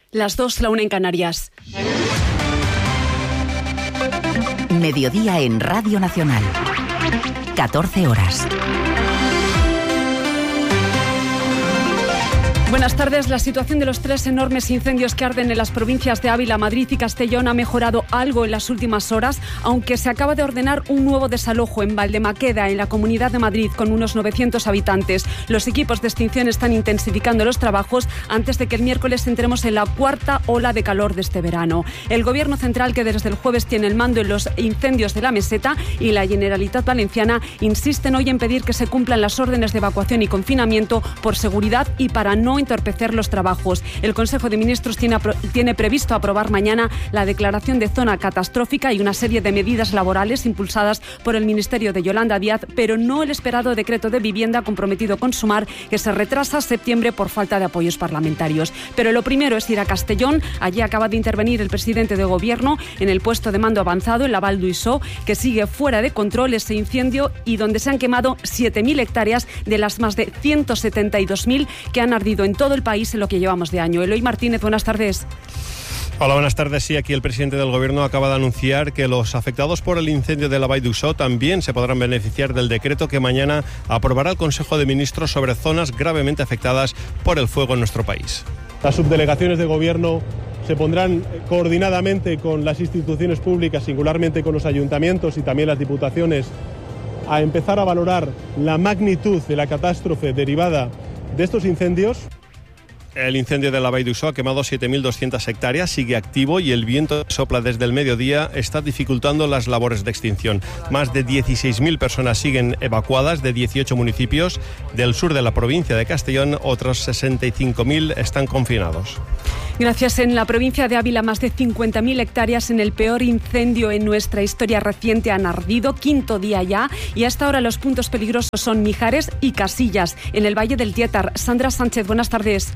Las 2, la 1 en Canarias. Mediodía en Radio Nacional. 14 horas. Buenas tardes. La situación de los 3 enormes incendios que arden en las provincias de Ávila, Madrid y Castellón ha mejorado algo en las últimas horas, aunque se acaba de ordenar un nuevo desalojo en Valdemaqueda, en la Comunidad de Madrid, con unos 900 habitantes. Los equipos de extinción están intensificando los trabajos antes de que el miércoles entremos en la 4ª ola de calor de este verano. El Gobierno central, que desde el jueves tiene el mando en los incendios de la Meseta, y la Generalitat Valenciana insisten hoy en pedir que se cumplan las órdenes de evacuación y confinamiento por seguridad y para no entorpecer los trabajos. El Consejo de Ministros tiene previsto aprobar mañana la declaración de zona catastrófica y una serie de medidas laborales impulsadas por el Ministerio de Yolanda Díaz, pero no el esperado decreto de vivienda comprometido con Sumar, que se retrasa a septiembre por falta de apoyos parlamentarios. Pero lo primero es ir a Castellón. Allí acaba de intervenir el presidente de Gobierno en el puesto de mando avanzado, en la Val d'Uixó, que sigue fuera de control ese incendio y donde se han quemado 7.000 hectáreas de las más de 172.000 que han ardido en todo el país en lo que llevamos de año. Eloy Martínez, buenas tardes. Hola, buenas tardes. Sí, aquí el presidente del Gobierno acaba de anunciar que los afectados por el incendio de la Vall d'Uixó también se podrán beneficiar del decreto que mañana aprobará el Consejo de Ministros sobre zonas gravemente afectadas por el fuego en nuestro país. Las subdelegaciones de Gobierno se pondrán coordinadamente con las instituciones públicas, singularmente con los ayuntamientos y también las diputaciones, a empezar a valorar la magnitud de la catástrofe derivada de estos incendios. El incendio de la Vall d'Uixó ha quemado 7.200 hectáreas, sigue activo y el viento que sopla desde el mediodía está dificultando las labores de extinción. Más de 16.000 personas siguen evacuadas de 18 municipios del sur de la provincia de Castellón. Otros 65.000 están confinados. Gracias. En la provincia de Ávila, más de 50.000 hectáreas en el peor incendio en nuestra historia reciente han ardido, 5º día ya, y hasta ahora los puntos peligrosos son Mijares y Casillas, en el Valle del Tietar. Sandra Sánchez, buenas tardes.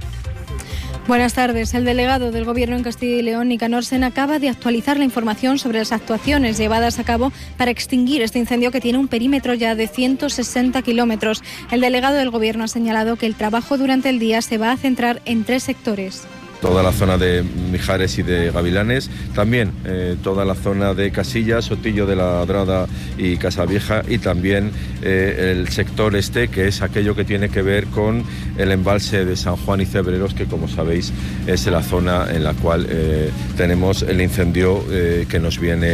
Buenas tardes. El delegado del Gobierno en Castilla y León, Nicanor Sena, acaba de actualizar la información sobre las actuaciones llevadas a cabo para extinguir este incendio que tiene un perímetro ya de 160 kilómetros. El delegado del Gobierno ha señalado que el trabajo durante el día se va a centrar en 3 sectores. Toda la zona de Mijares y de Gavilanes, también toda la zona de Casillas, Sotillo de la Drada y Casavieja, y también el sector este, que es aquello que tiene que ver con el embalse de San Juan y Cebreros, que como sabéis es la zona en la cual tenemos el incendio que nos viene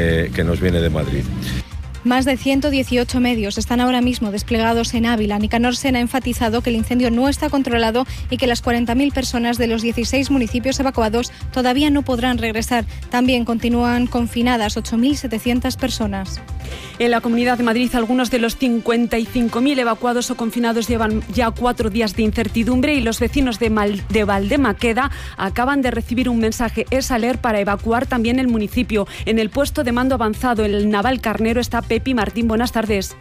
de Madrid. Más de 118 medios están ahora mismo desplegados en Ávila. Nicanor Sena ha enfatizado que el incendio no está controlado y que las 40.000 personas de los 16 municipios evacuados todavía no podrán regresar. También continúan confinadas 8.700 personas. En la Comunidad de Madrid, algunos de los 55.000 evacuados o confinados llevan ya 4 días de incertidumbre y los vecinos de Valdemaqueda acaban de recibir un mensaje. Es alert para evacuar también el municipio. En el puesto de mando avanzado, en el Naval Carnero, está Pepi Martín. Buenas tardes.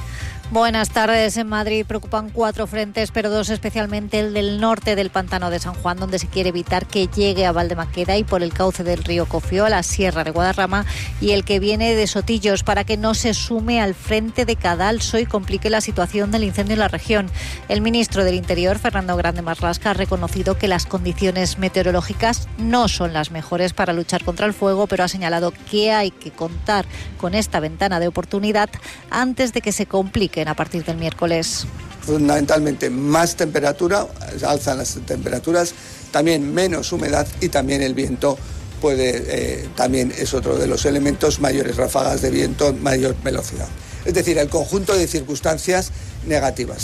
Buenas tardes. En Madrid preocupan 4 frentes, pero 2 especialmente el del norte del pantano de San Juan, donde se quiere evitar que llegue a Valdemaqueda y por el cauce del río Cofió a la Sierra de Guadarrama, y el que viene de Sotillos, para que no se sume al frente de Cadalso y complique la situación del incendio en la región. El ministro del Interior, Fernando Grande Marlasca, ha reconocido que las condiciones meteorológicas no son las mejores para luchar contra el fuego, pero ha señalado que hay que contar con esta ventana de oportunidad antes de que se complique a partir del miércoles. Fundamentalmente más temperatura, alzan las temperaturas, también menos humedad y también el viento también es otro de los elementos, mayores ráfagas de viento, mayor velocidad. Es decir, el conjunto de circunstancias negativas.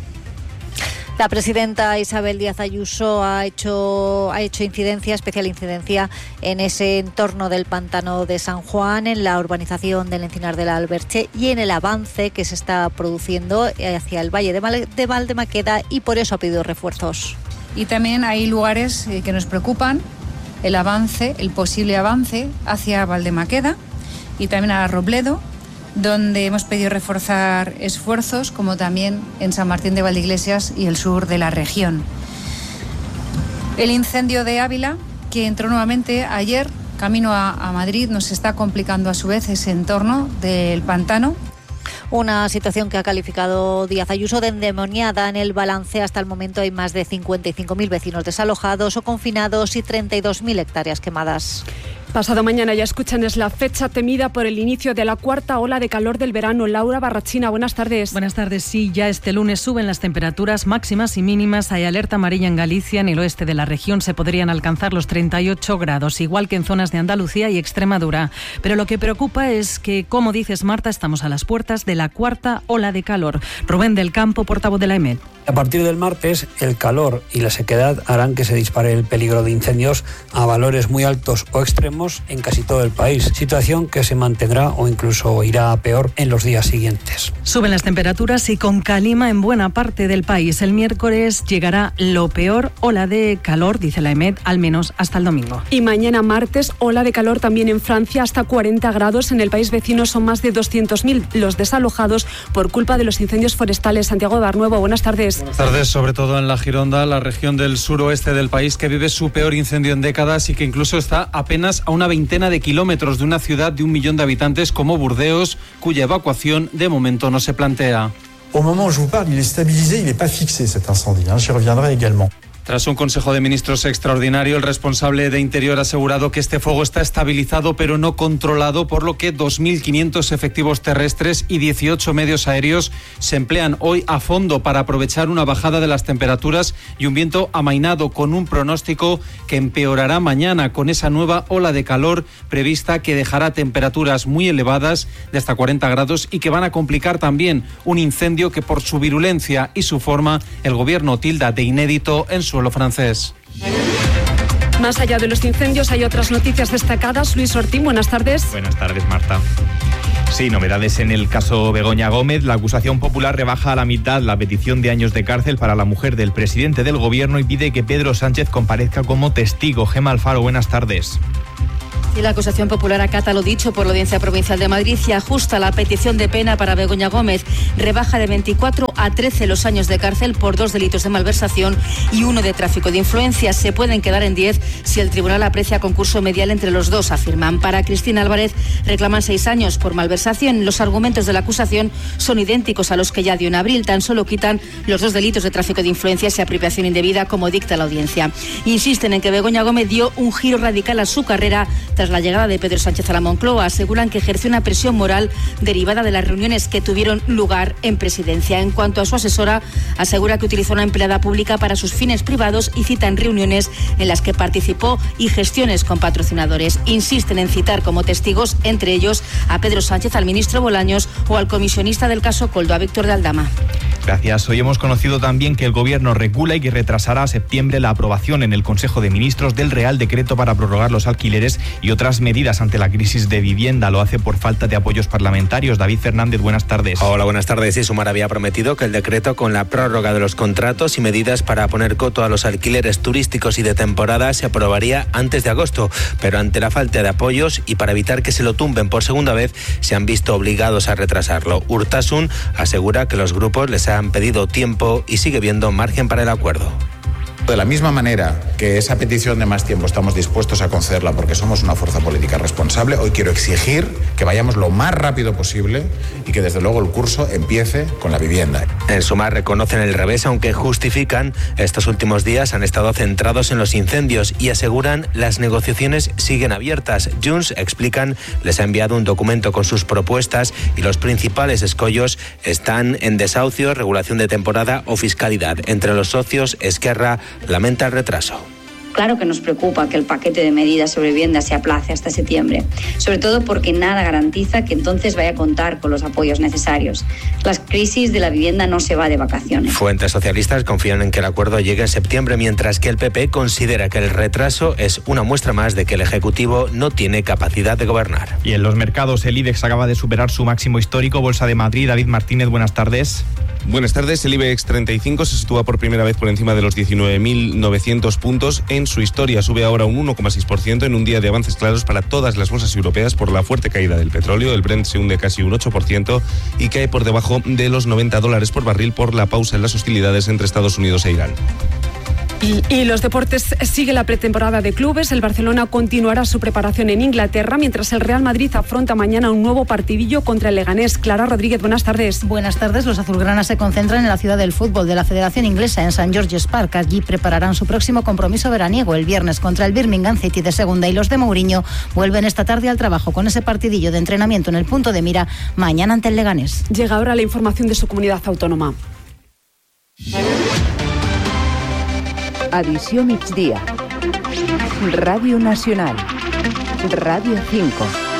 La presidenta Isabel Díaz Ayuso ha hecho especial incidencia en ese entorno del pantano de San Juan, en la urbanización del Encinar de la Alberche y en el avance que se está produciendo hacia el Valle de Valdemaqueda, y por eso ha pedido refuerzos. Y también hay lugares que nos preocupan, el posible avance hacia Valdemaqueda y también a Robledo, donde hemos pedido reforzar esfuerzos, como también en San Martín de Valdeiglesias y el sur de la región. El incendio de Ávila, que entró nuevamente ayer camino a Madrid, nos está complicando a su vez ese entorno del pantano. Una situación que ha calificado Díaz Ayuso de endemoniada. En el balance hasta el momento hay más de 55.000 vecinos desalojados o confinados y 32.000 hectáreas quemadas. Pasado mañana, ya escuchan, es la fecha temida por el inicio de la cuarta ola de calor del verano. Laura Barrachina, buenas tardes. Buenas tardes. Sí, ya este lunes suben las temperaturas máximas y mínimas. Hay alerta amarilla en Galicia. En el oeste de la región se podrían alcanzar los 38 grados, igual que en zonas de Andalucía y Extremadura. Pero lo que preocupa es que, como dices, Marta, estamos a las puertas de la cuarta ola de calor. Rubén del Campo, portavoz de la EMET. A partir del martes, el calor y la sequedad harán que se dispare el peligro de incendios a valores muy altos o extremos en casi todo el país, situación que se mantendrá o incluso irá a peor en los días siguientes. Suben las temperaturas y con calima en buena parte del país. El miércoles llegará lo peor, ola de calor, dice la EMET, al menos hasta el domingo. Y mañana martes, ola de calor también en Francia, hasta 40 grados. En el país vecino son más de 200.000 los desalojados por culpa de los incendios forestales. Santiago Barnuevo, buenas tardes. Buenas tardes, sobre todo en la Gironda, la región del suroeste del país, que vive su peor incendio en décadas y que incluso está apenas a una veintena de kilómetros de una ciudad de 1 millón de habitantes como Burdeos, cuya evacuación de momento no se plantea. Au moment où je vous parle, il est stabilisé, il n'est pas fixé cet incendie. J'y reviendrai également. Tras un Consejo de Ministros extraordinario, el responsable de Interior ha asegurado que este fuego está estabilizado pero no controlado, por lo que 2.500 efectivos terrestres y 18 medios aéreos se emplean hoy a fondo para aprovechar una bajada de las temperaturas y un viento amainado, con un pronóstico que empeorará mañana con esa nueva ola de calor prevista que dejará temperaturas muy elevadas de hasta 40 grados y que van a complicar también un incendio que, por su virulencia y su forma, el gobierno tilda de inédito en suelo francés. Más allá de los incendios hay otras noticias destacadas. Luis Ortín, buenas tardes. Buenas tardes, Marta. Sí, novedades en el caso Begoña Gómez. La acusación popular rebaja a la mitad la petición de años de cárcel para la mujer del presidente del gobierno y pide que Pedro Sánchez comparezca como testigo. Gemma Alfaro, buenas tardes. Y la acusación popular acata lo dicho por la Audiencia Provincial de Madrid y ajusta la petición de pena para Begoña Gómez. Rebaja de 24 a 13 los años de cárcel por 2 delitos de malversación y 1 de tráfico de influencias. Se pueden quedar en 10 si el tribunal aprecia concurso medial entre los dos, afirman. Para Cristina Álvarez reclaman 6 años por malversación. Los argumentos de la acusación son idénticos a los que ya dio en abril. Tan solo quitan los 2 delitos de tráfico de influencias y apropiación indebida, como dicta la audiencia. Insisten en que Begoña Gómez dio un giro radical a su carrera tras la llegada de Pedro Sánchez a la Moncloa. Aseguran que ejerció una presión moral derivada de las reuniones que tuvieron lugar en presidencia. En cuanto a su asesora, asegura que utilizó una empleada pública para sus fines privados y citan reuniones en las que participó y gestiones con patrocinadores. Insisten en citar como testigos, entre ellos, a Pedro Sánchez, al ministro Bolaños o al comisionista del caso Koldo, a Víctor de Aldama. Gracias. Hoy hemos conocido también que el Gobierno recula y que retrasará a septiembre la aprobación en el Consejo de Ministros del Real Decreto para prorrogar los alquileres y otras medidas ante la crisis de vivienda. Lo hace por falta de apoyos parlamentarios. David Fernández, buenas tardes. Hola, buenas tardes. Sí, Sumar había prometido que el decreto con la prórroga de los contratos y medidas para poner coto a los alquileres turísticos y de temporada se aprobaría antes de agosto, pero ante la falta de apoyos y para evitar que se lo tumben por segunda vez, se han visto obligados a retrasarlo. Urtasun asegura que los grupos les han pedido tiempo y sigue viendo margen para el acuerdo. De la misma manera que esa petición de más tiempo estamos dispuestos a concederla porque somos una fuerza política responsable, hoy quiero exigir que vayamos lo más rápido posible y que desde luego el curso empiece con la vivienda. En Sumar reconocen el revés, aunque justifican estos últimos días han estado centrados en los incendios y aseguran las negociaciones siguen abiertas. Junts, explican, les ha enviado un documento con sus propuestas y los principales escollos están en desahucio, regulación de temporada o fiscalidad. Entre los socios, Esquerra lamenta el retraso. Claro que nos preocupa que el paquete de medidas sobre vivienda se aplace hasta septiembre, sobre todo porque nada garantiza que entonces vaya a contar con los apoyos necesarios. La crisis de la vivienda no se va de vacaciones. Fuentes socialistas confían en que el acuerdo llegue en septiembre, mientras que el PP considera que el retraso es una muestra más de que el Ejecutivo no tiene capacidad de gobernar. Y en los mercados, el IBEX acaba de superar su máximo histórico. Bolsa de Madrid, David Martínez, buenas tardes. Buenas tardes. El IBEX 35 se sitúa por primera vez por encima de los 19.900 puntos en su historia. Sube ahora un 1,6% en un día de avances claros para todas las bolsas europeas por la fuerte caída del petróleo. El Brent se hunde casi un 8% y cae por debajo de los $90 por barril por la pausa en las hostilidades entre Estados Unidos e Irán. Y los deportes, sigue la pretemporada de clubes. El Barcelona continuará su preparación en Inglaterra, mientras el Real Madrid afronta mañana un nuevo partidillo contra el Leganés. Clara Rodríguez, buenas tardes. Buenas tardes. Los azulgranas se concentran en la ciudad del fútbol de la Federación Inglesa, en St. George's Park. Allí prepararán su próximo compromiso veraniego el viernes contra el Birmingham City de segunda, y los de Mourinho vuelven esta tarde al trabajo con ese partidillo de entrenamiento en el punto de mira mañana ante el Leganés. Llega ahora la información de su comunidad autónoma. Edició migdia. Ràdio Nacional. Ràdio 5.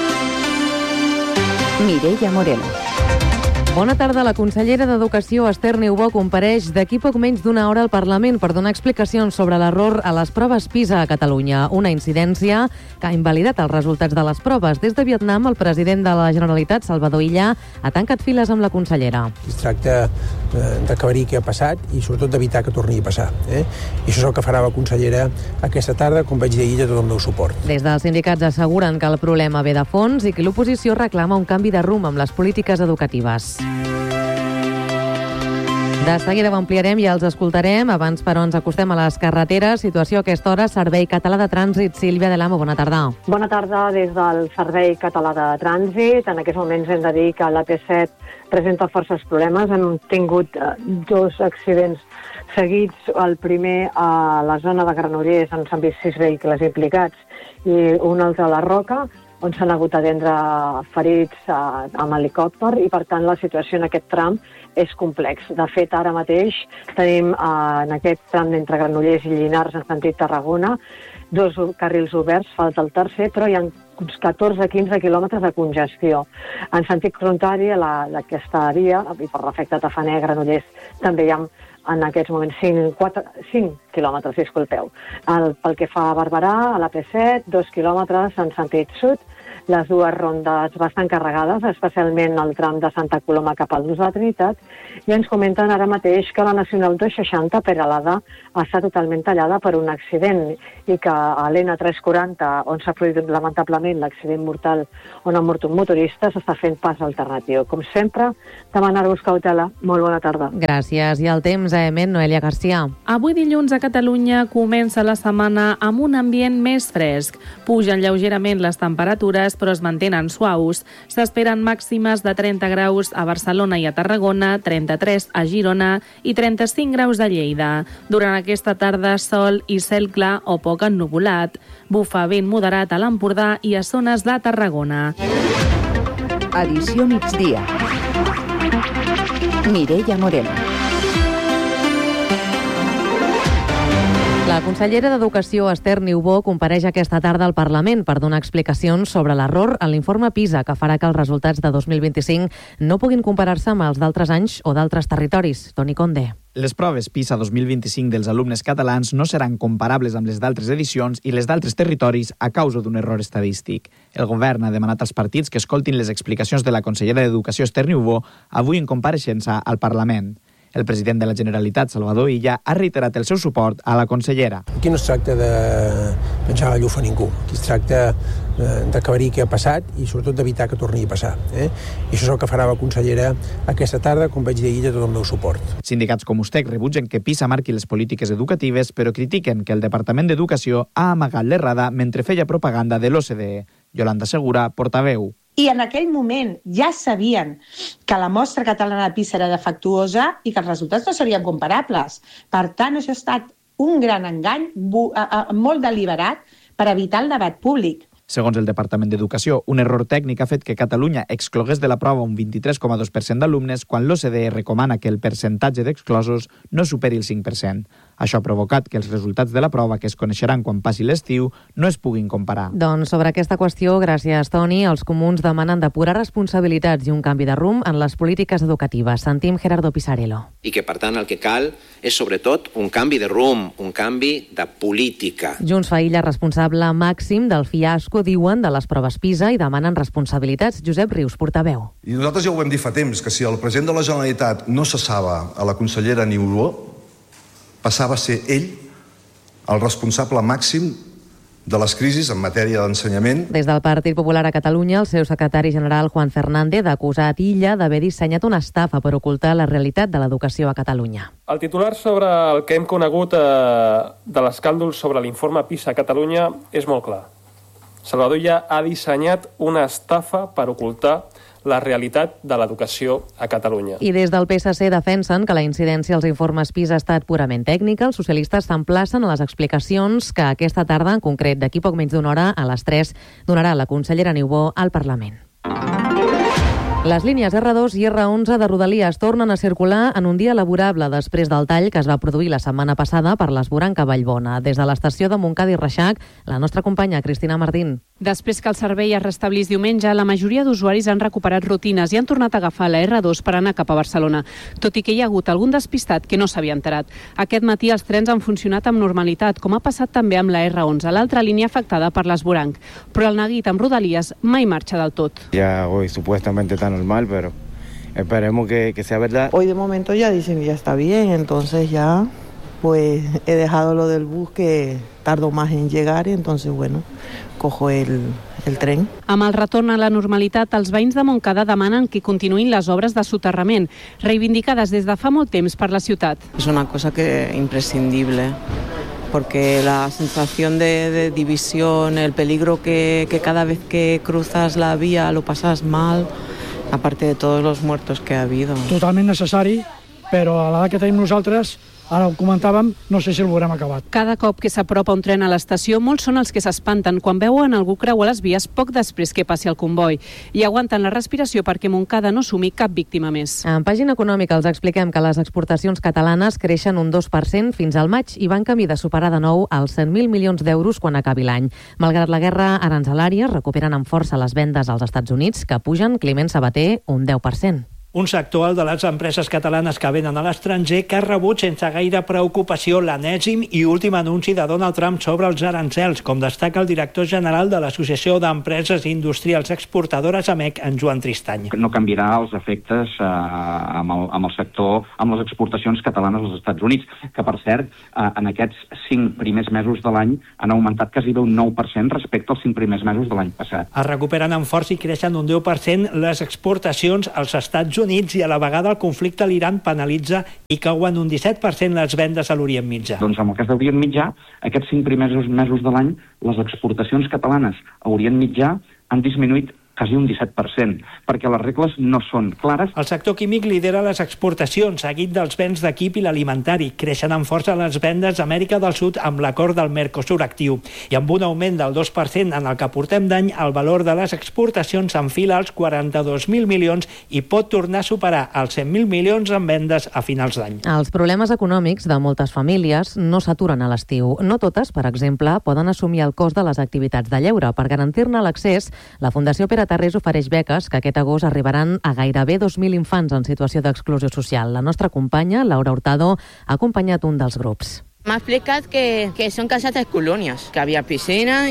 Mireia Moreno. Bona tarda. La consellera d'Educació, Esther Niubó, compareix d'aquí poc menys d'una hora al Parlament per donar explicacions sobre l'error a les proves PISA a Catalunya, una incidència que ha invalidat els resultats de les proves. Des de Vietnam, el president de la Generalitat, Salvador Illa, ha tancat files amb la consellera. Es tracta d'aclarir què ha passat i sobretot d'evitar que torni a passar. I això és el que farà la consellera aquesta tarda, com vaig dir ahir, a tot el meu suport. Des dels sindicats asseguren que el problema ve de fons i que l'oposició reclama un canvi de rumb amb les polítiques educatives. De seguida ho ampliarem i els escoltarem. Abans, però, ens acostem a les carreteres. Situació a aquesta hora, Servei Català de Trànsit. Sílvia de l'Amo, bona tarda. Bona tarda des del Servei Català de Trànsit. En aquests moments hem de dir que l'AP7 presenta forces problemes. Hem tingut dos accidents seguits. El primer a la zona de Granollers, on s'han vist 6 vehicles implicats, i un altre a la Roca, on s'han hagut d'atendre ferits amb helicòpter, i per tant la situació en aquest tram és complex. De fet, ara mateix tenim en aquest tram entre Granollers i Llinars en sentit Tarragona 2 carrils oberts, falta el tercer, però hi ha uns 14-15 quilòmetres de congestió. En sentit contrari a d'aquesta via, i per l'efecte Tafaner, Granollers, també hi ha en aquests moments 5 quilòmetres, disculpeu. Pel que fa a Barberà, a la P7, 2 quilòmetres en sentit sud, les dues rondes bastant carregades, especialment el tram de Santa Coloma cap al Nus de la Trinitat, i ens comenten ara mateix que la Nacional 260 per Alada està totalment tallada per un accident, i que a l'N340, on s'ha produït lamentablement l'accident mortal on ha mort un motorista, s'està fent pas alternatiu. Com sempre, demanar-vos cautela. Molt bona tarda. Gràcies. I el temps a EMET, Noelia Garcia. Avui dilluns a Catalunya comença la setmana amb un ambient més fresc. Pugen lleugerament les temperatures, però es mantenen suaus. S'esperen màximes de 30 graus a Barcelona i a Tarragona, 33 a Girona i 35 graus a Lleida. Durant aquesta tarda, sol i cel clar o poc ennuvolat. Bufa vent moderat a l'Empordà i a zones de Tarragona. Edició migdia. Mireia Moreno. La consellera d'Educació, Esther Niubó, compareix aquesta tarda al Parlament per donar explicacions sobre l'error en l'informe PISA, que farà que els resultats de 2025 no puguin comparar-se amb els d'altres anys o d'altres territoris. Toni Conde. Les proves PISA 2025 dels alumnes catalans no seran comparables amb les d'altres edicions i les d'altres territoris a causa d'un error estadístic. El govern ha demanat als partits que escoltin les explicacions de la consellera d'Educació, Esther Niubó, avui en compareixença al Parlament. El president de la Generalitat, Salvador Illa, ha reiterat el seu suport a la consellera. Aquí no es tracta de menjar la llufa a ningú. Aquí es tracta d'aclarir què ha passat i sobretot d'evitar que torni a passar. I això és el que farà la consellera aquesta tarda, com vaig dir ahir, de tot el meu suport. Sindicats com USTEC rebutgen que PISA marqui les polítiques educatives, però critiquen que el Departament d'Educació ha amagat l'errada mentre feia propaganda de l'OCDE. Yolanda Segura, portaveu. I en aquell moment ja sabien que la mostra catalana de PISA era defectuosa i que els resultats no serien comparables. Per tant, això ha estat un gran engany molt deliberat per evitar el debat públic. Segons el Departament d'Educació, un error tècnic ha fet que Catalunya exclogués de la prova un 23,2% d'alumnes quan l'OCDE recomana que el percentatge d'exclosos no superi el 5%. Això ha provocat que els resultats de la prova, que es coneixeran quan passi l'estiu, no es puguin comparar. Doncs sobre aquesta qüestió, gràcies, Toni, els comuns demanen depurar responsabilitats i un canvi de rumb en les polítiques educatives. Sentim Gerardo Pisarello. I que, per tant, el que cal és, sobretot, un canvi de rumb, un canvi de política. Junts fa illa responsable màxim del fiasco, diuen, de les proves PISA i demanen responsabilitats. Josep Rius, portaveu. I nosaltres ja ho vam dir fa temps, que si el president de la Generalitat no cessava a la consellera Niubó, passava a ser ell el responsable màxim de les crisis en matèria d'ensenyament. Des del Partit Popular a Catalunya, el seu secretari general Juan Fernández ha acusat Illa d'haver dissenyat una estafa per ocultar la realitat de l'educació a Catalunya. El titular sobre el que hem conegut de l'escàndol sobre l'informe PISA a Catalunya és molt clar. Salvador Illa ha dissenyat una estafa per ocultar la realitat de l'educació a Catalunya. I des del PSC defensen que la incidència als informes PISA ha estat purament tècnica. Els socialistes s'emplacen a les explicacions que aquesta tarda, en concret d'aquí poc menys d'una hora, a les 3, donarà la consellera Niubó al Parlament. Les línies R2 i R11 de Rodalies tornen a circular en un dia laborable després del tall que es va produir la setmana passada per l'esvoranc a Vallbona. Des de l'estació de Montcada i Reixac, la nostra companya Cristina Martín. Després que el servei es restablís diumenge, la majoria d'usuaris han recuperat rutines i han tornat a agafar la R2 per anar cap a Barcelona, tot i que hi ha hagut algun despistat que no s'havia enterat. Aquest matí els trens han funcionat amb normalitat, com ha passat també amb la R11, l'altra línia afectada per l'esvoranc. Però el neguit amb Rodalies mai marxa del tot. Ya hoy supuestamente está normal, pero esperemos que sea verdad. Hoy de momento ya dicen que ya está bien, entonces ya pues he dejado lo del bus que tardo más en llegar y entonces bueno, cojo el tren. Amb el retorn a la normalitat, els veïns de Montcada demanen que continuïn les obres de soterrament, reivindicades des de fa molt temps per la ciutat. Es una cosa que imprescindible, porque la sensación de división, el peligro que cada vez que cruzas la vía lo pasas mal, aparte de todos los muertos que ha habido. Totalment necessari, però a l'edat que tenim nosaltres, ara ho comentàvem, no sé si el veurem acabat. Cada cop que s'apropa un tren a l'estació, molts són els que s'espanten quan veuen algú creuar les vies poc després que passi el comboi i aguanten la respiració perquè Montcada no sumi cap víctima més. En pàgina econòmica els expliquem que les exportacions catalanes creixen un 2% fins al maig i van camí de superar de nou els 100.000 milions d'euros quan acabi l'any. Malgrat la guerra aranzelària, recuperen amb força les vendes als Estats Units, que pugen, Climent Sabater, un 10%. Un sector, el de les empreses catalanes que venen a l'estranger, que ha rebut sense gaire preocupació l'enèsim i últim anunci de Donald Trump sobre els arancels, com destaca el director general de l'Associació d'Empreses Industrials Exportadores AMEC, en Joan Tristany. No canviarà els efectes amb el sector, amb les exportacions catalanes als Estats Units, que per cert, en aquests 5 primers mesos de l'any han augmentat quasi un 9% respecte als 5 primers mesos de l'any passat. Es recuperen amb força i creixen un 10% les exportacions als Estats Units i a la vegada el conflicte a l'Iran penalitza i cauen un 17% les vendes a l'Orient Mitjà. Doncs en el cas d'Orient Mitjà, aquests 5 primers mesos de l'any, les exportacions catalanes a Orient Mitjà han disminuït quasi un 17%, perquè les regles no són clares. El sector químic lidera les exportacions, seguit dels béns d'equip i l'alimentari. Creixen amb força les vendes a Amèrica del Sud amb l'acord del Mercosur actiu. I amb un augment del 2% en el que portem d'any, el valor de les exportacions s'enfila als 42.000 milions i pot tornar a superar els 100.000 milions en vendes a finals d'any. Els problemes econòmics de moltes famílies no s'aturen a l'estiu. No totes, per exemple, poden assumir el cost de les activitats de lleure. Per garantir-ne l'accés, la Fundació Pere Tarrés ofereix beques que aquest agost arribaran a gairebé 2.000 infants en situació d'exclusió social. La nostra companya, Laura Hurtado, ha acompanyat un dels grups. Me ha explicat que son casas de colonias, que había piscina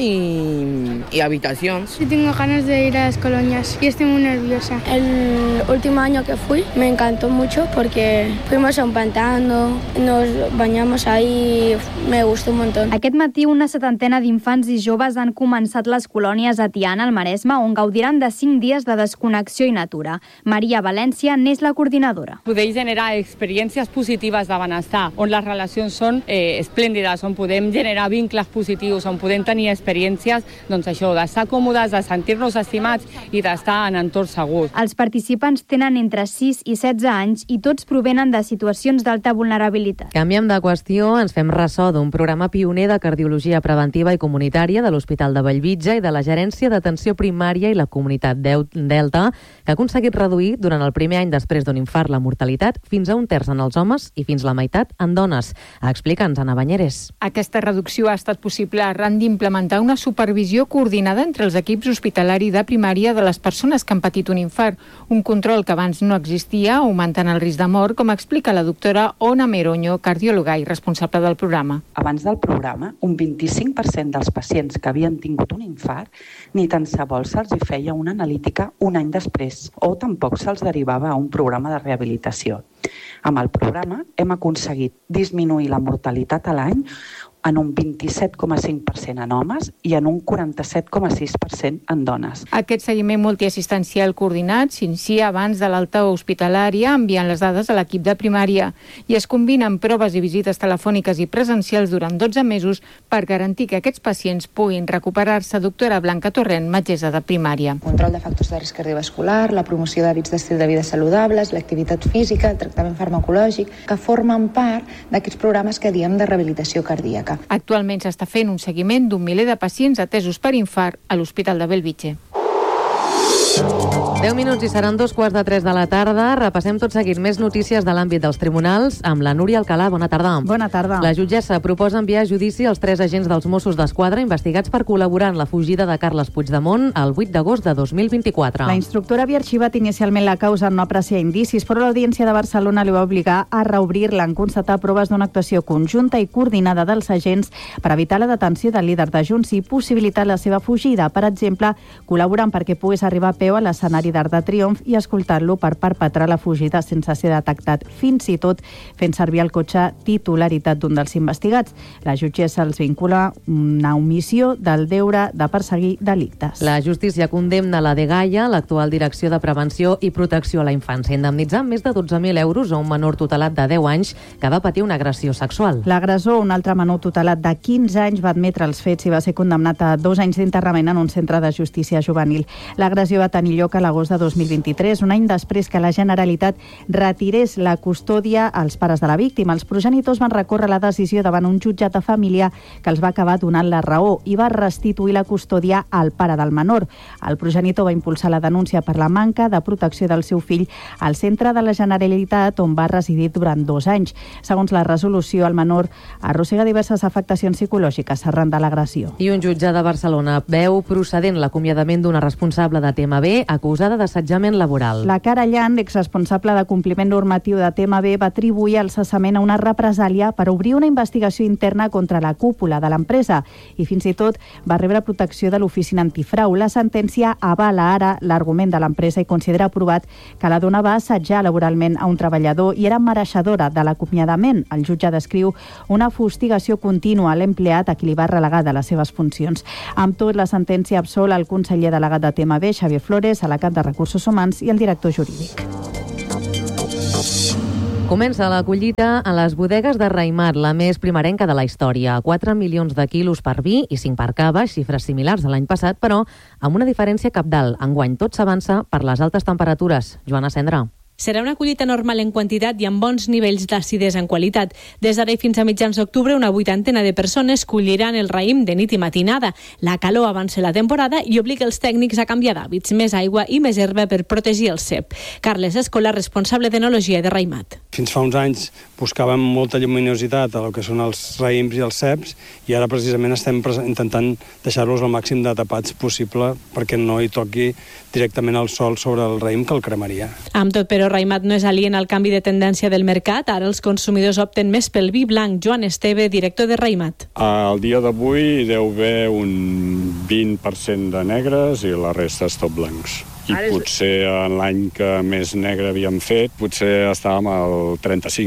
y habitación. Sí, tengo ganas de ir a las colonias y estoy muy nerviosa. El último año que fui me encantó mucho porque fuimos a un pantano, nos bañamos ahí, me gustó un montón. Aquest matí una setantena d'infants i joves han començat les colònies a Tiana, al Maresme, on gaudiran de 5 dies de desconnexió i natura. Maria València n'és la coordinadora. Podeu generar experiències positives de benestar, on les relacions són esplèndides, on podem generar vincles positius, on podem tenir experiències, doncs això, d'estar còmodes, de sentir-nos estimats i d'estar en entorns segurs. Els participants tenen entre 6 i 16 anys i tots provenen de situacions d'alta vulnerabilitat. Canviem de qüestió, ens fem ressò d'un programa pioner de cardiologia preventiva i comunitària de l'Hospital de Bellvitge i de la Gerència d'Atenció Primària i la Comunitat Delta, que ha aconseguit reduir durant el primer any després d'un infart la mortalitat fins a 1/3 en els homes i fins la meitat en dones. Explica'ns, Anna Banyeres. Aquesta reducció ha estat possible arran d'implementar una supervisió coordinada entre els equips hospitalaris de primària de les persones que han patit un infart, un control que abans no existia, augmentant el risc de mort, com explica la doctora Ona Meroño, cardiòloga i responsable del programa. Abans del programa, un 25% dels pacients que havien tingut un infart ni tan sols se'ls hi feia una analítica un any després, o tampoc se'ls derivava a un programa de rehabilitació. Amb el programa hem aconseguit disminuir la mortalitat a l'any en un 27,5% en homes i en un 47,6% en dones. Aquest seguiment multiassistencial coordinat s'inicia abans de l'alta hospitalària, enviant les dades a l'equip de primària, i es combinen proves i visites telefòniques i presencials durant 12 mesos per garantir que aquests pacients puguin recuperar-se. Doctora Blanca Torrent, metgessa de primària. Control de factors de risc cardiovascular, la promoció d'hàbits d'estil de vida saludables, l'activitat física, el tractament farmacològic, que formen part d'aquests programes que diem de rehabilitació cardíaca. Actualment s'està fent un seguiment d'un miler de pacients atesos per infart a l'Hospital de Bellvitge. 10 minuts i seran 2:15 de la tarda. Repassem tot seguit més notícies de l'àmbit dels tribunals amb la Núria Alcalà. Bona tarda. Bona tarda. La jutgessa proposa enviar a judici els 3 agents dels Mossos d'Esquadra investigats per col·laborar en la fugida de Carles Puigdemont el 8 d'agost de 2024. La instructora havia arxivat inicialment la causa en no apreciar indicis, però l'Audiència de Barcelona li va obligar a reobrir-la en constatar proves d'una actuació conjunta i coordinada dels agents per evitar la detenció del líder de Junts i possibilitar la seva fugida. Per exemple, col·laborant perquè pogués arribar a peu a l'escenari d'Arc de Triomf i escoltar-lo per perpetrar la fugida sense ser detectat, fins i tot fent servir el cotxe titularitat d'un dels investigats. La jutgessa els vincula una omissió del deure de perseguir delictes. La justícia condemna la Dgaia, l'actual Direcció de Prevenció i Protecció a la Infància, indemnitzant més de 12.000 euros a un menor tutelat de 10 anys que va patir una agressió sexual. L'agressor, un altre menor tutelat de 15 anys, va admetre els fets i va ser condemnat a 2 anys d'internament en un centre de justícia juvenil. L'agressió va tenir lloc a l'agost de 2023, un any després que la Generalitat retirés la custòdia als pares de la víctima. Els progenitors van recórrer la decisió davant un jutjat de família que els va acabar donant la raó i va restituir la custòdia al pare del menor. El progenitor va impulsar la denúncia per la manca de protecció del seu fill al centre de la Generalitat, on va residir durant 2 anys. Segons la resolució, el menor arrossega diverses afectacions psicològiques arran de l'agressió. I un jutge de Barcelona veu procedent l'acomiadament d'una responsable de TMB acusada d'assetjament laboral. La Cara Llan, exresponsable de compliment normatiu de TMB, va atribuir el cessament a una represàlia per obrir una investigació interna contra la cúpula de l'empresa i fins i tot va rebre protecció de l'oficina antifrau. La sentència avala ara l'argument de l'empresa i considera aprovat que la dona va assetjar laboralment a un treballador i era mereixedora de l'acomiadament. El jutge descriu una fustigació contínua a l'empleat a qui li va relegar de les seves funcions. Amb tot, la sentència absol el conseller delegat de TMB, Xavier Flores, a la cap de Recursos Humans i el director jurídic. Comença la collita a les bodegues de Raïmat, la més primerenca de la història. 4 milions de quilos per vi i 5 per cava, xifres similars a l'any passat, però amb una diferència cabdal. Enguany tot s'avança per les altes temperatures. Joana Cendra. Serà una collita normal en quantitat i amb bons nivells d'acidesa en qualitat. Des d'ara i fins a mitjans d'octubre, una 80 de persones colliran el raïm de nit i matinada. La calor avança la temporada i obliga els tècnics a canviar d'hàbits, més aigua i més herba per protegir el cep. Carles Escola, responsable d'enologia de Raïmat. Fins fa uns anys buscàvem molta lluminositat a lo que són els raïms i els ceps i ara precisament estem intentant deixar-los el màxim de tapats possible perquè no hi toqui directament el sol sobre el raïm que el cremaria. Amb tot, però, Raïmat no és alien al canvi de tendència del mercat. Ara els consumidors opten més pel vi blanc. Joan Esteve, director de Raïmat. Al dia d'avui deu haver un 20% de negres i la resta és tot blancs. I potser en l'any que més negre havíem fet, potser estàvem al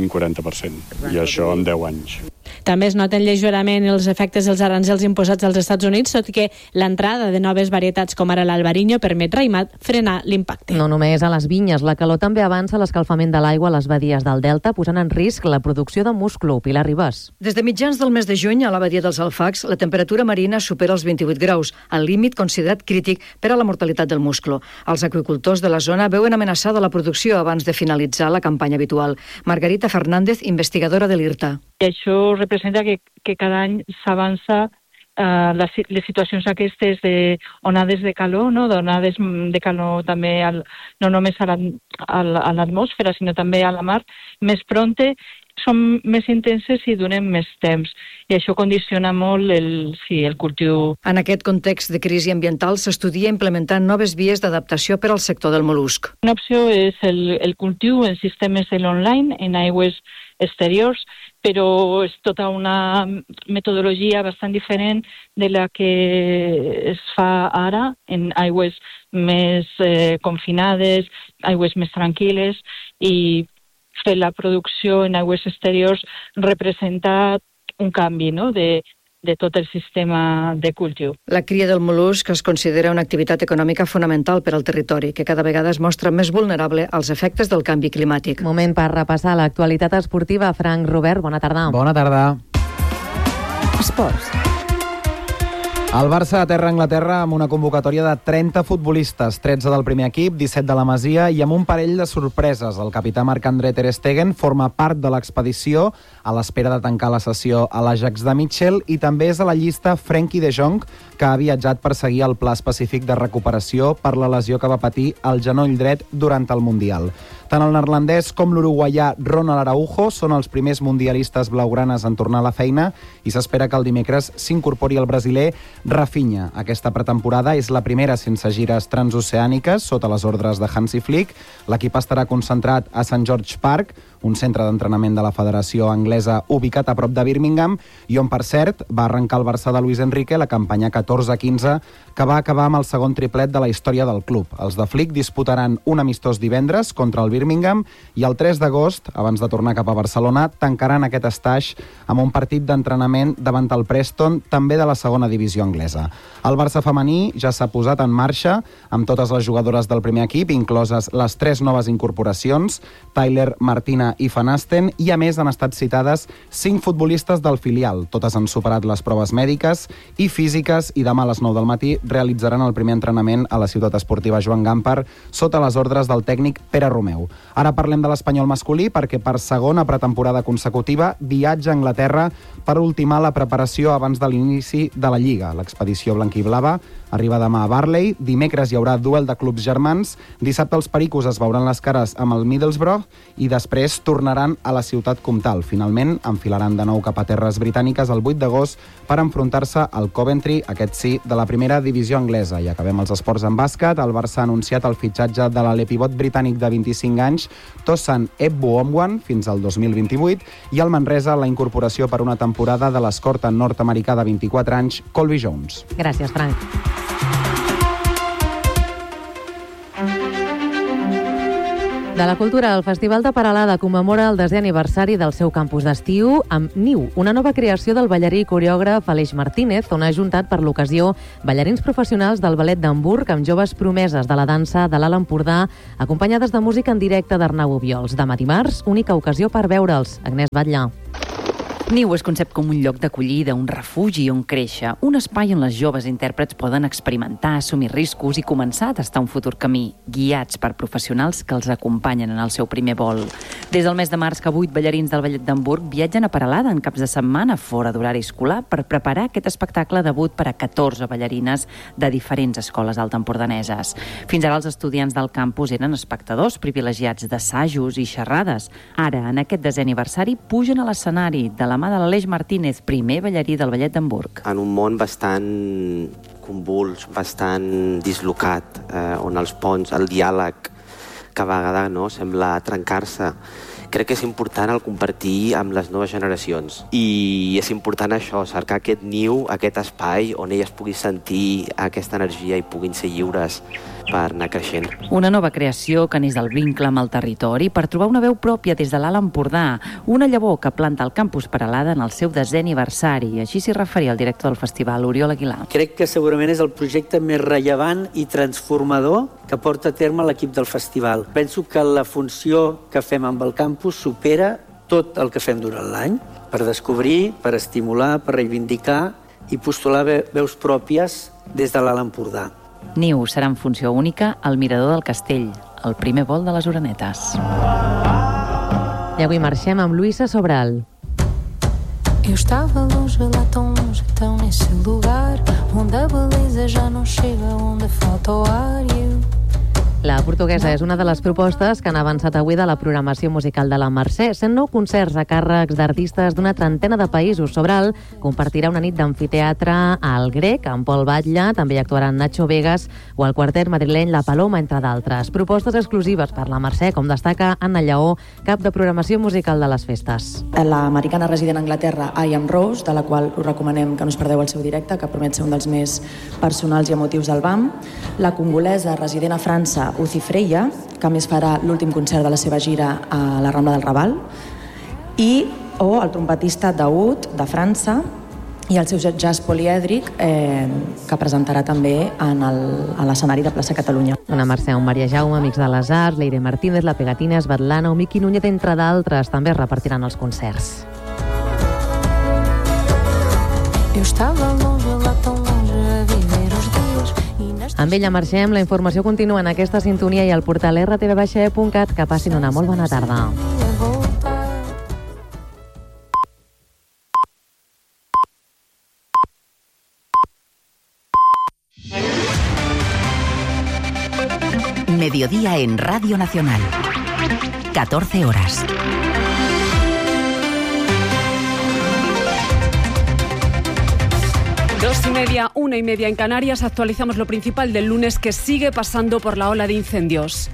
35-40%, i això en 10 anys. També es noten lleugerament els efectes dels aranzels imposats als Estats Units, tot i que l'entrada de noves varietats com ara l'Albariño permet Raïmat frenar l'impacte. No només a les vinyes, la calor també avança l'escalfament de l'aigua a les badies del Delta, posant en risc la producció de musclo. Pilar Ribas. Des de mitjans del mes de juny, a la badia dels Alfacs, la temperatura marina supera els 28 graus, el límit considerat crític per a la mortalitat del musclo. Els aqüicultors de la zona veuen amenaçada la producció abans de finalitzar la campanya habitual. Margarita Fernández, investigadora de l'IRTA. I això representa que cada any s'avança les situacions aquestes d'onades de calor, no? D'onades de calor també no només a l'atmosfera, sinó també a la mar, més pronte, són més intenses i donen més temps. I això condiciona molt el cultiu. En aquest context de crisi ambiental s'estudia implementar noves vies d'adaptació per al sector del mol·lusc. Una opció és el cultiu en sistemes online, en aigües exteriors, però és tota una metodologia bastant diferent de la que es fa ara en aigües més confinades, aigües més tranquil·les, i fer la producció en aigües exteriors representa un canvi, no?, de tot el sistema de cultiu. La cria del mol·lusc es considera una activitat econòmica fonamental per al territori, que cada vegada es mostra més vulnerable als efectes del canvi climàtic. Moment per repassar l'actualitat esportiva. Frank Robert, bona tarda. Bona tarda. Esports. El Barça aterra a Anglaterra amb una convocatòria de 30 futbolistes, 13 del primer equip, 17 de la Masia i amb un parell de sorpreses. El capità Marc-André ter Stegen forma part de l'expedició a l'espera de tancar la sessió a l'Ajax de Mitchell i també és a la llista Frenkie de Jong, que ha viatjat per seguir el pla específic de recuperació per la lesió que va patir al genoll dret durant el Mundial. Tant el neerlandès com l'uruguaià Ronald Araujo són els primers mundialistes blaugranes en tornar a la feina i s'espera que el dimecres s'incorpori el brasiler Rafinha. Aquesta pretemporada és la primera sense gires transoceàniques sota les ordres de Hansi Flick. L'equip estarà concentrat a St. George Park, un centre d'entrenament de la Federació Anglesa ubicat a prop de Birmingham i on, per cert, va arrencar el Barça de Luis Enrique la campanya 14-15 que va acabar amb el segon triplet de la història del club. Els de Flick disputaran un amistós divendres contra el Birmingham i el 3 d'agost, abans de tornar cap a Barcelona, tancaran aquest estaix amb un partit d'entrenament davant el Preston, també de la segona divisió anglesa. El Barça femení ja s'ha posat en marxa amb totes les jugadores del primer equip, incloses les 3 noves incorporacions, Tyler, Martina i Van Asten, i a més han estat citades 5 futbolistes del filial. Totes han superat les proves mèdiques i físiques i demà a les 9 del matí realitzaran el primer entrenament a la ciutat esportiva Joan Gamper sota les ordres del tècnic Pere Romeu. Ara parlem de l'espanyol masculí perquè per segona pretemporada consecutiva viatja a Anglaterra per ultimar la preparació abans de l'inici de la Lliga. L'expedició blanquiblava arriba demà a Barley, dimecres hi haurà duel de clubs germans, dissabte els pericos es veuran les cares amb el Middlesbrough i després tornaran a la ciutat comtal. Finalment enfilaran de nou cap a terres britàniques el 8 d'agost per enfrontar-se al Coventry, aquest sí, de la primera divisió anglesa. I acabem els esports en bàsquet. El Barça ha anunciat el fitxatge de l'alepivot britànic de 25 anys, Tosan Ebouomwan, fins al 2028, i el Manresa la incorporació per una temporada de l'escorta nord-americà de 24 anys, Colby Jones. Gràcies, Frank. De la cultura, el Festival de Peralada commemora el 10è aniversari del seu campus d'estiu amb Niu, una nova creació del ballarí i coreògraf Aleix Martínez, on ha ajuntat per l'ocasió ballarins professionals del Ballet d'Hamburg amb joves promeses de la dansa de l'Alt Empordà, acompanyades de música en directe d'Arnau Obiols. Demà dimarts, única ocasió per veure'ls. Agnès Batlle. Niu es concep com un lloc d'acollida, un refugi on créixer, un espai on les joves intèrprets poden experimentar, assumir riscos i començar a tastar un futur camí, guiats per professionals que els acompanyen en el seu primer vol. Des del mes de març que 8 ballarins del Ballet d'Hamburg viatgen a Peralada en caps de setmana fora d'horari escolar per preparar aquest espectacle debut per a 14 ballarines de diferents escoles altaempordaneses. Fins ara els estudiants del campus eren espectadors privilegiats d'assajos i xerrades. Ara, en aquest 10è aniversari, pugen a l'escenari de la mà de l'Aleix Martínez, primer ballarí del Ballet d'Hamburg. En un món bastant convuls, bastant dislocat, on els ponts, el diàleg, que a vegades sembla trencar-se. Crec que és important el compartir amb les noves generacions. I és important això, cercar aquest niu, aquest espai on elles puguin sentir aquesta energia i puguin ser lliures per anar creixent. Una nova creació que neix del vincle amb el territori per trobar una veu pròpia des de l'Alt Empordà, una llavor que planta el campus Peralada en el seu 10è aniversari. Així s'hi referia el director del festival, Oriol Aguilar. Crec que segurament és el projecte més rellevant i transformador que porta a terme l'equip del festival. Penso que la funció que fem amb el campus supera tot el que fem durant l'any, per descobrir, per estimular, per reivindicar i postular veus pròpies des de l'Alt Empordà. Niu serà en funció única al Mirador del Castell, el primer vol de les Orenetes. I avui marxem amb Luisa Sobral. Eu estava longe, lá tão longe, tão nesse lugar onde a beleza já não chega, onde falta o ar e eu. La portuguesa és una de les propostes que han avançat avui de la programació musical de la Mercè, 109 concerts a càrrecs d'artistes d'una trentena de països. Sobral compartirà una nit d'amfiteatre al Grec, amb Pol Batlle, també hi actuaran Nacho Vegas o el quartet madrileny La Paloma, entre d'altres. Propostes exclusives per la Mercè, com destaca Anna Lleó, cap de programació musical de les festes. L'americana resident a Anglaterra, I Am Rose, de la qual us recomanem que no us perdeu el seu directe, que promet ser un dels més personals i emotius del BAM. La congolesa resident a França, Uzi Freya, que a més farà l'últim concert de la seva gira a la Rambla del Raval, i o el trompetista Daoud, de França, i el seu jazz polièdric, que presentarà també a l'escenari de Plaça Catalunya. Una Mercè, un Maria Jaume, Amics de les Arts, Leire Martínez, La Pegatina, Svetlana o Miqui Núñez, entre d'altres, també es repartiran els concerts. Eu estava longe, lá tão longe, a viver os dias. Amb ella marxem, la informació continua en aquesta sintonia i al portal rtv.cat. Que passin una molt bona tarda. Mediodía en Radio Nacional. 14 horas. Dos y media, 1:30 en Canarias. Actualizamos lo principal del lunes, que sigue pasando por la ola de incendios.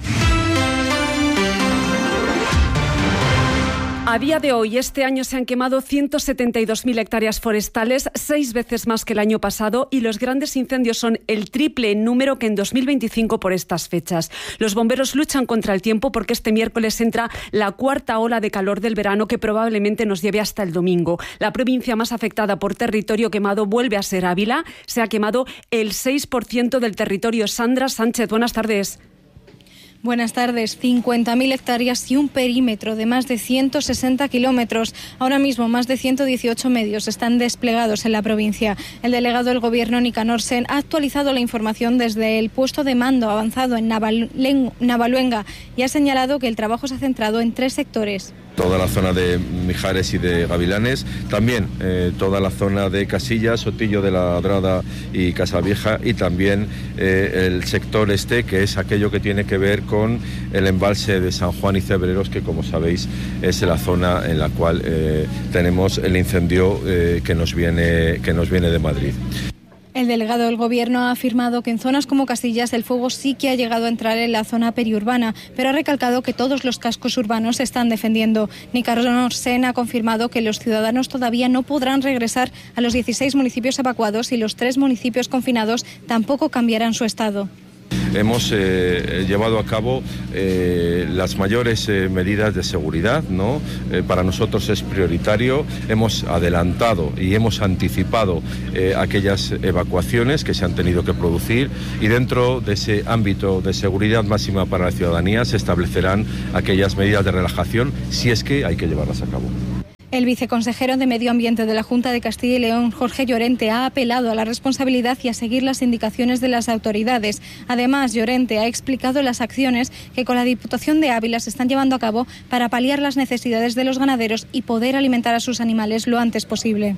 A día de hoy, este año se han quemado 172.000 hectáreas forestales, 6 veces más que el año pasado, y los grandes incendios son el triple en número que en 2025 por estas fechas. Los bomberos luchan contra el tiempo porque este miércoles entra la cuarta ola de calor del verano, que probablemente nos lleve hasta el domingo. La provincia más afectada por territorio quemado vuelve a ser Ávila. Se ha quemado el 6% del territorio. Sandra Sánchez, buenas tardes. Buenas tardes. 50.000 hectáreas y un perímetro de más de 160 kilómetros. Ahora mismo, más de 118 medios están desplegados en la provincia. El delegado del Gobierno, Nicanor Sen, ha actualizado la información desde el puesto de mando avanzado en Navaluenga y ha señalado que el trabajo se ha centrado en 3 sectores. Toda la zona de Mijares y de Gavilanes, también toda la zona de Casillas, Sotillo de la Drada y Casa Vieja, y también el sector este, que es aquello que tiene que ver con el embalse de San Juan y Cebreros, que como sabéis es la zona en la cual tenemos el incendio que nos viene de Madrid. El delegado del Gobierno ha afirmado que en zonas como Casillas el fuego sí que ha llegado a entrar en la zona periurbana, pero ha recalcado que todos los cascos urbanos se están defendiendo. Nicanor Sen ha confirmado que los ciudadanos todavía no podrán regresar a los 16 municipios evacuados y los 3 municipios confinados tampoco cambiarán su estado. Hemos llevado a cabo las mayores medidas de seguridad, ¿no? Para nosotros es prioritario. Hemos adelantado y hemos anticipado aquellas evacuaciones que se han tenido que producir, y dentro de ese ámbito de seguridad máxima para la ciudadanía se establecerán aquellas medidas de relajación, si es que hay que llevarlas a cabo. El viceconsejero de Medio Ambiente de la Junta de Castilla y León, Jorge Llorente, ha apelado a la responsabilidad y a seguir las indicaciones de las autoridades. Además, Llorente ha explicado las acciones que con la Diputación de Ávila se están llevando a cabo para paliar las necesidades de los ganaderos y poder alimentar a sus animales lo antes posible.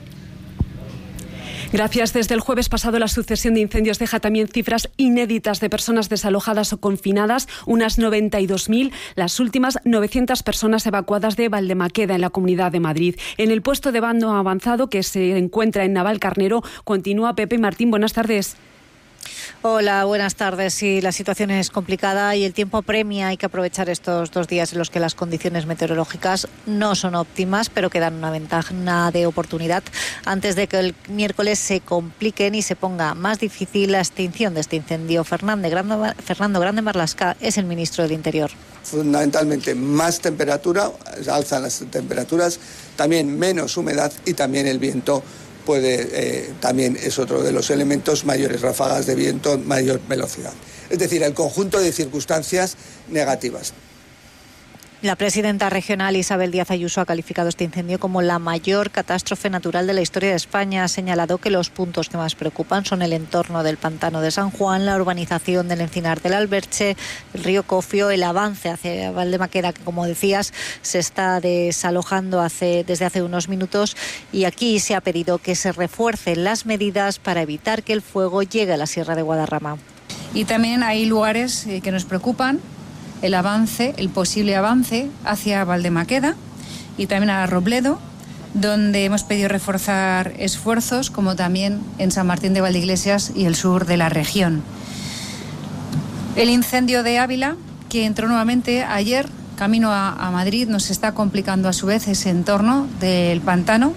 Gracias. Desde el jueves pasado, la sucesión de incendios deja también cifras inéditas de personas desalojadas o confinadas, unas 92.000, las últimas 900 personas evacuadas de Valdemaqueda, en la Comunidad de Madrid. En el puesto de mando avanzado que se encuentra en Navalcarnero continúa Pepe Martín. Buenas tardes. Hola, buenas tardes. Sí, la situación es complicada y el tiempo apremia. Hay que aprovechar estos 2 días en los que las condiciones meteorológicas no son óptimas, pero que dan una ventana de oportunidad antes de que el miércoles se compliquen y se ponga más difícil la extinción de este incendio. Fernando Grande Marlaska es el ministro del Interior. Fundamentalmente más temperatura, alzan las temperaturas, también menos humedad y también el viento también es otro de los elementos, mayores ráfagas de viento, mayor velocidad. Es decir, el conjunto de circunstancias negativas. La presidenta regional Isabel Díaz Ayuso ha calificado este incendio como la mayor catástrofe natural de la historia de España. Ha señalado que los puntos que más preocupan son el entorno del pantano de San Juan, la urbanización del Encinar del Alberche, el río Cofio, el avance hacia Valdemaqueda, que como decías se está desalojando desde hace unos minutos, y aquí se ha pedido que se refuercen las medidas para evitar que el fuego llegue a la Sierra de Guadarrama. Y también hay lugares que nos preocupan, el posible avance hacia Valdemaqueda y también a Robledo, donde hemos pedido reforzar esfuerzos, como también en San Martín de Valdeiglesias y el sur de la región. El incendio de Ávila, que entró nuevamente ayer camino a Madrid, nos está complicando a su vez ese entorno del pantano.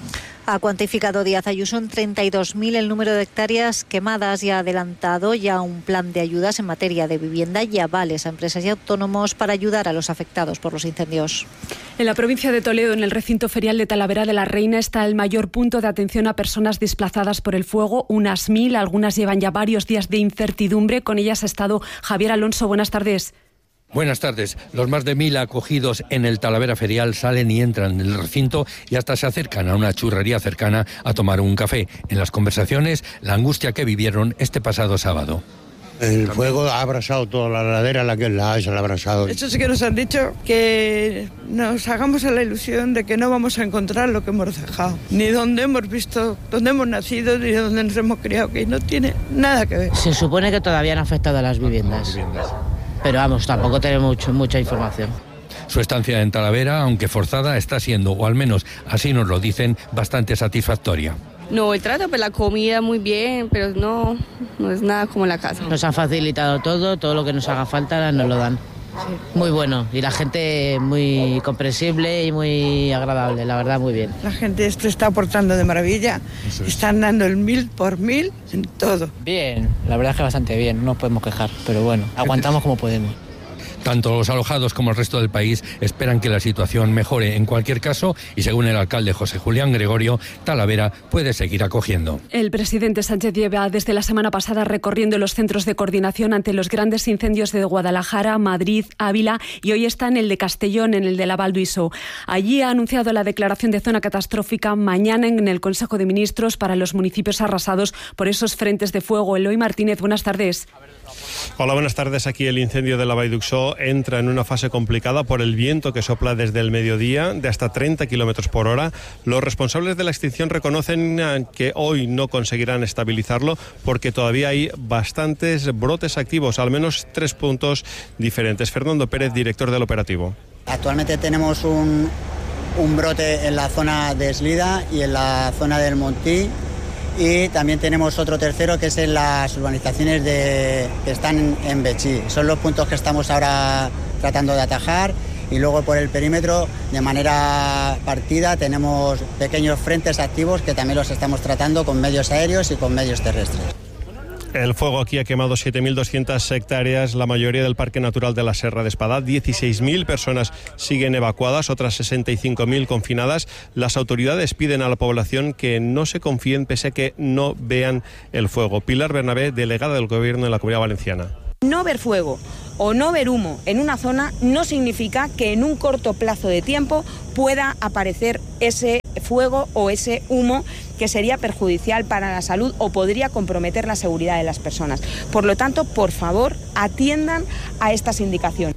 Ha cuantificado Díaz Ayuso en 32.000 el número de hectáreas quemadas y ha adelantado ya un plan de ayudas en materia de vivienda y avales a empresas y autónomos para ayudar a los afectados por los incendios. En la provincia de Toledo, en el recinto ferial de Talavera de la Reina, está el mayor punto de atención a personas desplazadas por el fuego, unas 1.000, algunas llevan ya varios días de incertidumbre. Con ellas ha estado Javier Alonso. Buenas tardes. Buenas tardes. Los más de 1.000 acogidos en el Talavera Ferial salen y entran en el recinto y hasta se acercan a una churrería cercana a tomar un café. En las conversaciones, la angustia que vivieron este pasado sábado. El fuego ha abrasado toda la ladera, la ha abrasado. Eso sí que nos han dicho, que nos hagamos a la ilusión de que no vamos a encontrar lo que hemos dejado. Ni donde hemos visto, donde hemos nacido, ni donde nos hemos criado, que no tiene nada que ver. Se supone que todavía han afectado a las viviendas. Pero vamos, tampoco tenemos mucha información. Su estancia en Talavera, aunque forzada, está siendo, o al menos así nos lo dicen, bastante satisfactoria. No, el trato, pues la comida muy bien, pero no es nada como la casa. Nos han facilitado todo lo que nos haga falta nos lo dan. Sí. Muy bueno, y la gente muy comprensible y muy agradable, la verdad, muy bien. La gente se está aportando de maravilla, están dando el 1000 por 1000 en todo. Bien, la verdad es que bastante bien, no nos podemos quejar, pero bueno, aguantamos como podemos. Tanto los alojados como el resto del país esperan que la situación mejore. En cualquier caso, y según el alcalde José Julián Gregorio, Talavera puede seguir acogiendo. El presidente Sánchez lleva desde la semana pasada recorriendo los centros de coordinación ante los grandes incendios de Guadalajara, Madrid, Ávila y hoy está en el de Castellón, en el de Lavalduiso. Allí ha anunciado la declaración de zona catastrófica mañana en el Consejo de Ministros para los municipios arrasados por esos frentes de fuego. Eloy Martínez, buenas tardes. Hola, buenas tardes. Aquí el incendio de la Vall d'Uixó entra en una fase complicada por el viento que sopla desde el mediodía de hasta 30 kilómetros por hora. Los responsables de la extinción reconocen que hoy no conseguirán estabilizarlo porque todavía hay bastantes brotes activos, al menos 3 puntos diferentes. Fernando Pérez, director del operativo. Actualmente tenemos un brote en la zona de Eslida y en la zona del Montí. Y también tenemos otro tercero que es en las urbanizaciones que están en Betxí. Son los puntos que estamos ahora tratando de atajar y luego por el perímetro de manera partida tenemos pequeños frentes activos que también los estamos tratando con medios aéreos y con medios terrestres. El fuego aquí ha quemado 7.200 hectáreas, la mayoría del Parque Natural de la Serra de Espadà. 16.000 personas siguen evacuadas, otras 65.000 confinadas. Las autoridades piden a la población que no se confíen pese a que no vean el fuego. Pilar Bernabé, delegada del Gobierno de la Comunidad Valenciana. No ver fuego o no ver humo en una zona no significa que en un corto plazo de tiempo pueda aparecer ese fuego o ese humo que sería perjudicial para la salud o podría comprometer la seguridad de las personas. Por lo tanto, por favor, atiendan a estas indicaciones.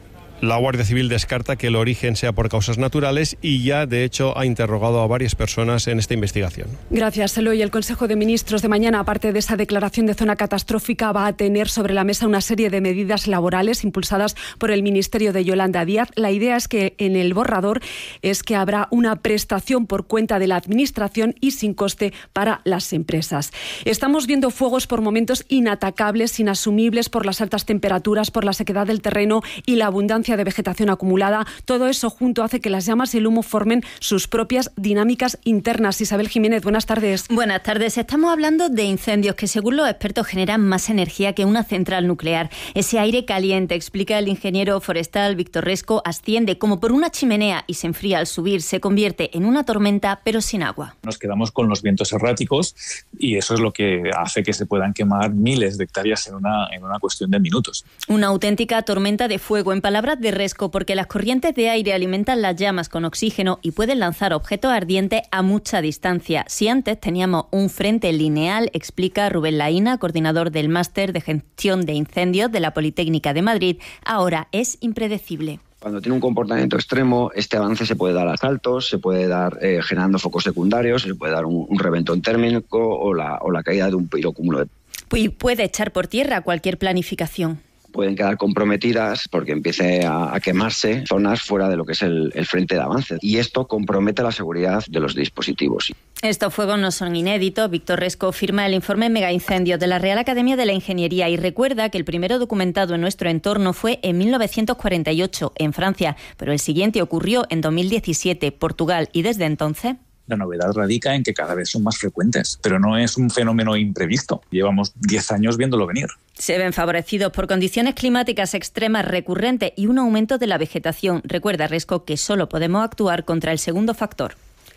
La Guardia Civil descarta que el origen sea por causas naturales y ya, de hecho, ha interrogado a varias personas en esta investigación. Gracias, Eloy. El Consejo de Ministros de mañana, aparte de esa declaración de zona catastrófica, va a tener sobre la mesa una serie de medidas laborales impulsadas por el Ministerio de Yolanda Díaz. La idea es que en el borrador es que habrá una prestación por cuenta de la Administración y sin coste para las empresas. Estamos viendo fuegos por momentos inatacables, inasumibles por las altas temperaturas, por la sequedad del terreno y la abundancia de vegetación acumulada. Todo eso junto hace que las llamas y el humo formen sus propias dinámicas internas. Isabel Jiménez, buenas tardes. Buenas tardes. Estamos hablando de incendios que, según los expertos, generan más energía que una central nuclear. Ese aire caliente, explica el ingeniero forestal Víctor Resco, asciende como por una chimenea y se enfría al subir. Se convierte en una tormenta, pero sin agua. Nos quedamos con los vientos erráticos y eso es lo que hace que se puedan quemar miles de hectáreas en una cuestión de minutos. Una auténtica tormenta de fuego, en palabras de Resco, porque las corrientes de aire alimentan las llamas con oxígeno y pueden lanzar objetos ardientes a mucha distancia. Si antes teníamos un frente lineal, explica Rubén Laína, coordinador del Máster de Gestión de Incendios de la Politécnica de Madrid, ahora es impredecible. Cuando tiene un comportamiento extremo, este avance se puede dar a saltos, se puede dar generando focos secundarios, se puede dar un reventón térmico o la caída de un pirocúmulo. Y puede echar por tierra cualquier planificación. Pueden quedar comprometidas porque empiece a quemarse zonas fuera de lo que es el frente de avance. Y esto compromete la seguridad de los dispositivos. Estos fuegos no son inéditos. Víctor Resco firma el informe Megaincendios de la Real Academia de la Ingeniería y recuerda que el primero documentado en nuestro entorno fue en 1948 en Francia, pero el siguiente ocurrió en 2017, Portugal, y desde entonces... La novedad radica en que cada vez son más frecuentes, pero no es un fenómeno imprevisto. Llevamos 10 años viéndolo venir. Se ven favorecidos por condiciones climáticas extremas recurrentes y un aumento de la vegetación. Recuerda, Resco, que solo podemos actuar contra el segundo factor.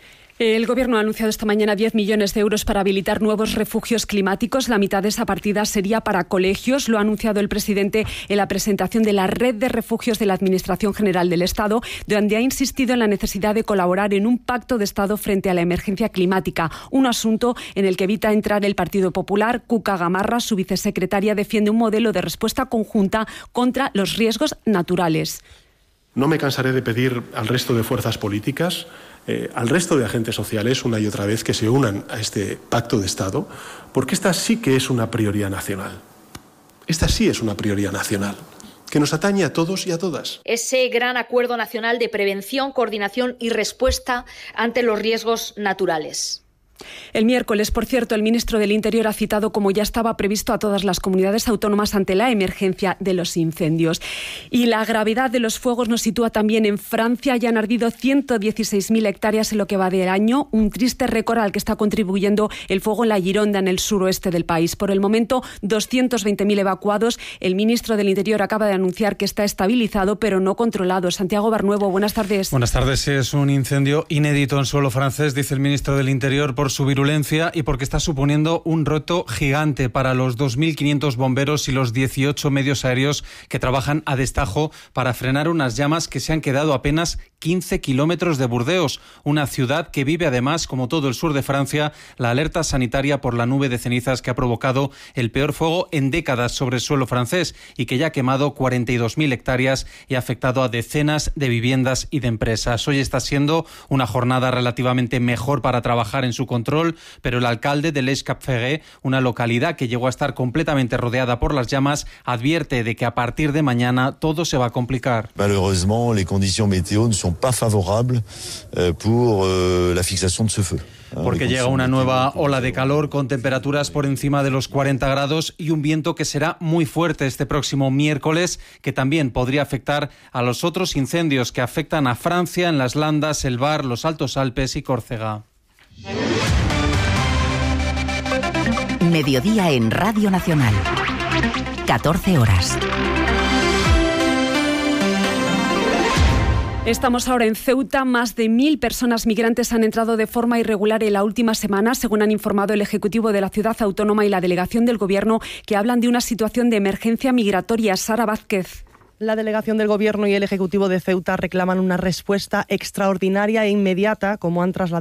El Gobierno ha anunciado esta mañana 10 millones de euros para habilitar nuevos refugios climáticos. La mitad de esa partida sería para colegios. Lo ha anunciado el presidente en la presentación de la red de refugios de la Administración General del Estado, donde ha insistido en la necesidad de colaborar en un pacto de Estado frente a la emergencia climática, un asunto en el que evita entrar el Partido Popular. Cuca Gamarra, su vicesecretaria, defiende un modelo de respuesta conjunta contra los riesgos naturales. No me cansaré de pedir al resto de fuerzas políticas, al resto de agentes sociales, una y otra vez, que se unan a este pacto de Estado, porque esta sí que es una prioridad nacional. Esta sí es una prioridad nacional, que nos atañe a todos y a todas. Ese gran acuerdo nacional de prevención, coordinación y respuesta ante los riesgos naturales. El miércoles, por cierto, el ministro del Interior ha citado, como ya estaba previsto, a todas las comunidades autónomas ante la emergencia de los incendios. Y la gravedad de los fuegos nos sitúa también en Francia. Ya han ardido 116.000 hectáreas en lo que va del año, un triste récord al que está contribuyendo el fuego en la Gironda, en el suroeste del país. Por el momento, 220.000 evacuados. El ministro del Interior acaba de anunciar que está estabilizado, pero no controlado. Santiago Barnuevo, buenas tardes. Buenas tardes. Es un incendio inédito en suelo francés, dice el ministro del Interior, por su virulencia y porque está suponiendo un reto gigante para los 2.500 bomberos y los 18 medios aéreos que trabajan a destajo para frenar unas llamas que se han quedado a apenas 15 kilómetros de Burdeos, una ciudad que vive además, como todo el sur de Francia, la alerta sanitaria por la nube de cenizas que ha provocado el peor fuego en décadas sobre el suelo francés y que ya ha quemado 42.000 hectáreas y ha afectado a decenas de viviendas y de empresas. Hoy está siendo una jornada relativamente mejor para trabajar en su control, pero el alcalde de Les Cap-Ferret, una localidad que llegó a estar completamente rodeada por las llamas, advierte de que a partir de mañana todo se va a complicar. Malheureusement, les conditions météo ne sont pas favorables pour la fixación de ce feu. Porque llega una nueva ola de calor con temperaturas por encima de los 40 grados y un viento que será muy fuerte este próximo miércoles, que también podría afectar a los otros incendios que afectan a Francia en las Landas, el Var, los Altos Alpes y Córcega. Mediodía en Radio Nacional. 14 horas. Estamos ahora en Ceuta. Más de 1.000 personas migrantes han entrado de forma irregular en la última semana, según han informado el Ejecutivo de la Ciudad Autónoma y la Delegación del Gobierno, que hablan de una situación de emergencia migratoria. Sara Vázquez. La delegación del Gobierno y el Ejecutivo de Ceuta reclaman una respuesta extraordinaria e inmediata, como han trasladado